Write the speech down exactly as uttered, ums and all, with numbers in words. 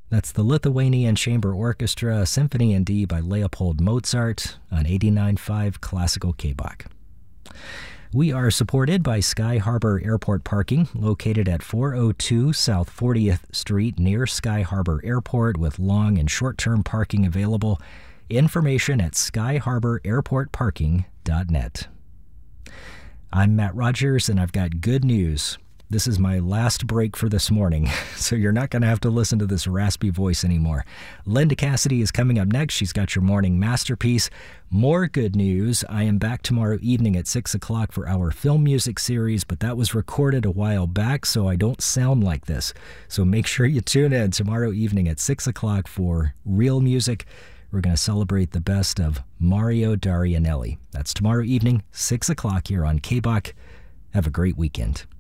That's the Lithuanian Chamber Orchestra, Symphony in D by Leopold Mozart on eighty-nine point five Classical K-Bach. We are supported by Sky Harbor Airport Parking, located at four oh two South fortieth Street near Sky Harbor Airport, with long and short-term parking available. Information at sky harbor airport parking dot net. I'm Matt Rogers, and I've got good news. This is my last break for this morning, so you're not going to have to listen to this raspy voice anymore. Linda Cassidy is coming up next. She's got your morning masterpiece. More good news. I am back tomorrow evening at six o'clock for our film music series, but that was recorded a while back, so I don't sound like this. So make sure you tune in tomorrow evening at six o'clock for real music. We're going to celebrate the best of Mario Darianelli. That's tomorrow evening, six o'clock here on K-Bach. Have a great weekend.